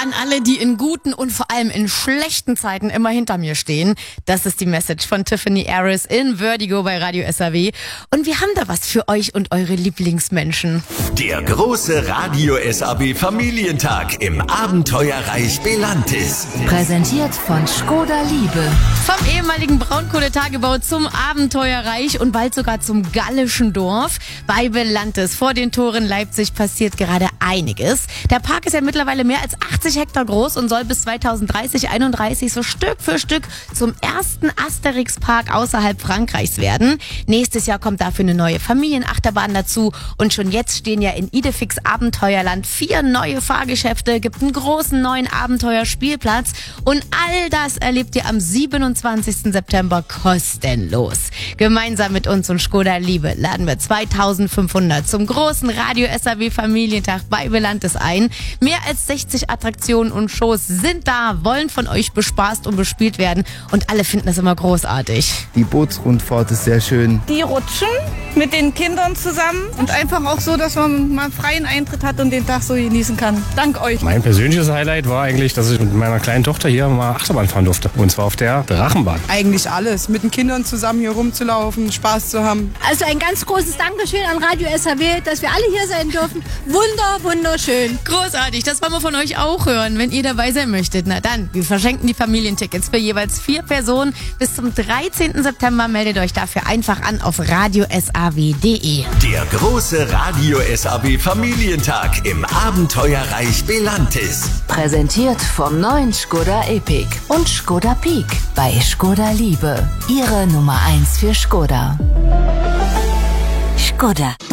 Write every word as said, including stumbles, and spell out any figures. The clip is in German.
an alle, die in guten und vor allem in schlechten Zeiten immer hinter mir stehen. Das ist die Message von Tiffany Harris in Vertigo bei Radio S A W. Und wir haben da was für euch und eure Lieblingsmenschen. Der große Radio S A W Familientag im Abenteuerreich Belantis. Präsentiert von Škoda Liebe. Vom ehemaligen Braunkohletagebau zum Abenteuerreich und bald sogar zum gallischen Dorf. Bei Belantis vor den Toren Leipzig passiert gerade einiges. Der Park ist ja mittlerweile mehr als achtzig Hektar groß und soll bis zweitausenddreißig, einunddreißig so Stück für Stück zum ersten Asterix-Park außerhalb Frankreichs werden. Nächstes Jahr kommt dafür eine neue Familienachterbahn dazu und schon jetzt stehen ja in Idefix Abenteuerland vier neue Fahrgeschäfte, gibt einen großen neuen Abenteuerspielplatz und all das erlebt ihr am siebenundzwanzigsten September kostenlos. Gemeinsam mit uns und Škoda Liebe laden wir zweitausendfünfhundert zum großen Radio S A W Familientag bei Belantis ein. Mehr als sechzig Attraktionen und Shows sind da, wollen von euch bespaßt und bespielt werden und alle finden das immer großartig. Die Bootsrundfahrt ist sehr schön. Die rutschen mit den Kindern zusammen und einfach auch so, dass man mal freien Eintritt hat und den Tag so genießen kann. Dank euch. Mein persönliches Highlight war eigentlich, dass ich mit meiner kleinen Tochter hier mal Achterbahn fahren durfte. Und zwar auf der Drachenbahn. Eigentlich alles. Mit den Kindern zusammen hier rumzulaufen, Spaß zu haben. Also ein ganz großes Dankeschön an Radio S A W, dass wir alle hier sein dürfen. Wunder, wunderschön. Großartig, das wollen wir von euch auch hören, wenn ihr dabei sein möchtet. Na dann, wir verschenken die Familientickets für jeweils vier Personen. Bis zum dreizehnten September meldet euch dafür einfach an auf radio s a w punkt d e. Der große Radio S A W Familientag im Abenteuerreich Belantis. Präsentiert vom neuen Škoda Epiq und Škoda Peak bei Škoda Liebe. Ihre Nummer eins für Škoda. Škoda.